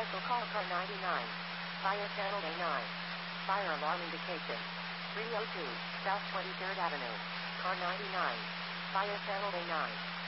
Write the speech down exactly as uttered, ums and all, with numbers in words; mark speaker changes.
Speaker 1: Special call car ninety-nine. Fire channel A nine. Fire alarm indication. three oh two, South twenty-third Avenue. Car ninety-nine. Fire channel A nine.